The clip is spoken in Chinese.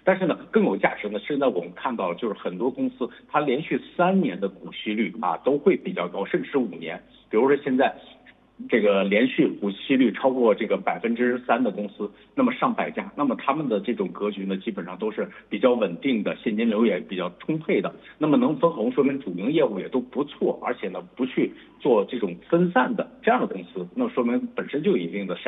但是呢，更有价值呢，现在我们看到就是很多公司它连续3年的股息率都会比较高，甚至是5年。比如说现在这个连续股息率超过这个3%的公司，那么上百家，那么他们的这种格局呢，基本上都是比较稳定的，现金流也比较充沛的。那么能分红，说明主营业务也都不错，而且呢，不去做这种分散的这样的公司，那说明本身就有一定的